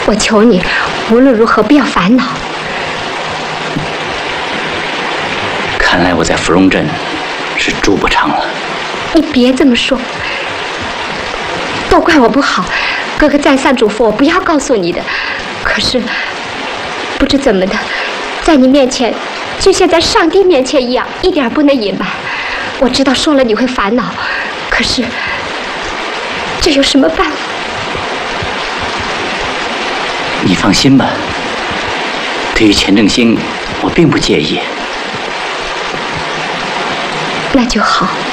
我求你，无论如何不要烦恼。 看来我在芙蓉镇是住不长了。 你别这么说，都怪我不好。哥哥再三嘱咐我不要告诉你的，可是不知怎么的，在你面前就像在上帝面前一样，一点不能隐瞒。我知道说了你会烦恼，可是这有什么办法？ 你放心吧，对于钱正兴，我并不介意。 那就好。